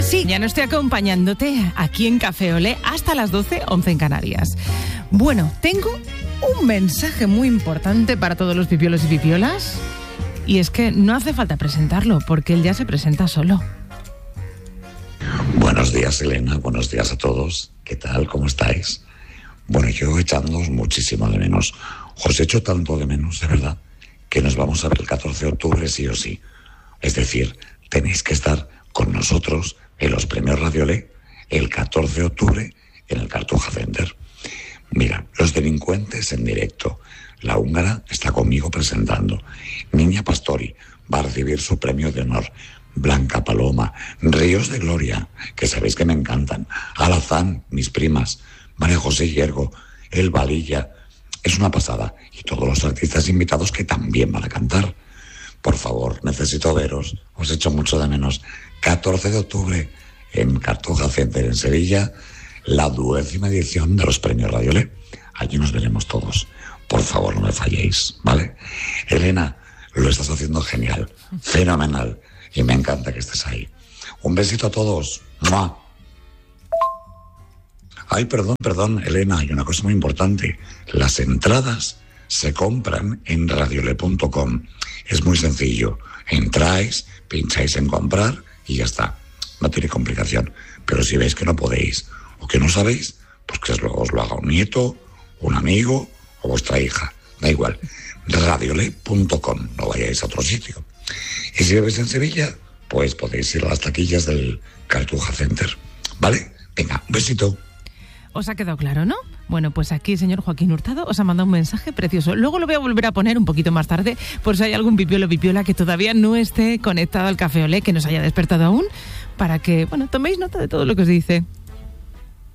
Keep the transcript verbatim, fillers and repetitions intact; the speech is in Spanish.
Sí, ya no estoy acompañándote aquí en Café Olé hasta las doce, once en Canarias. Bueno, tengo un mensaje muy importante para todos los pipiolos y pipiolas. Y es que no hace falta presentarlo, porque él ya se presenta solo. Buenos días, Elena. Buenos días a todos. ¿Qué tal? ¿Cómo estáis? Bueno, yo echándoos muchísimo de menos. Os echo tanto de menos, de verdad, que nos vamos a ver el catorce de octubre sí o sí. Es decir, tenéis que estar con nosotros en los premios Radio Olé el catorce de octubre en el Cartuja Center. Mira, Los Delincuentes en directo. La húngara está conmigo presentando. Niña Pastori va a recibir su premio de honor. Blanca Paloma, Ríos de Gloria, que sabéis que me encantan. Alazán, mis primas. María José Hiergo, El Valilla. Es una pasada. Y todos los artistas invitados que también van a cantar. Por favor, necesito veros. Os echo mucho de menos. catorce de octubre en Cartuja Center en Sevilla, la duodécima edición de los premios Radio Olé. Allí nos veremos todos. Por favor, no me falléis, ¿vale? Elena, lo estás haciendo genial, fenomenal, y me encanta que estés ahí. Un besito a todos. ¡Mua! Ay, perdón, perdón, Elena, hay una cosa muy importante. Las entradas se compran en radiolé punto com. Es muy sencillo. Entráis, pincháis en comprar y ya está. No tiene complicación. Pero si veis que no podéis o que no sabéis, pues que os lo, os lo haga un nieto, un amigo o vuestra hija, da igual. radiolé punto com, no vayáis a otro sitio. Y si vivéis en Sevilla, pues podéis ir a las taquillas del Cartuja Center, ¿vale? Venga, un besito. ¿Os ha quedado claro, no? Bueno, pues aquí el señor Joaquín Hurtado os ha mandado un mensaje precioso. Luego lo voy a volver a poner un poquito más tarde, por si hay algún pipiolo o pipiola que todavía no esté conectado al Café Olé, que nos haya despertado aún, para que, bueno, toméis nota de todo lo que os dice.